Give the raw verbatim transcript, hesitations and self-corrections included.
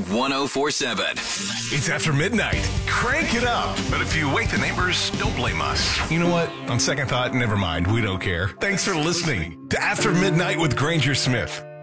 one oh four point seven. It's after midnight. Crank it up. But if you wake the neighbors, don't blame us. You know what? On second thought, never mind. We don't care. Thanks for listening to After Midnight with Granger Smith.